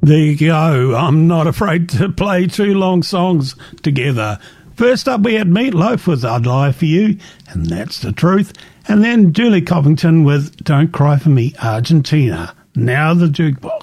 There you go. I'm not afraid to play two long songs together. First up, we had Meatloaf with I'd Lie For You, and That's the Truth. And then Julie Covington with Don't Cry For Me, Argentina. Now the jukebox.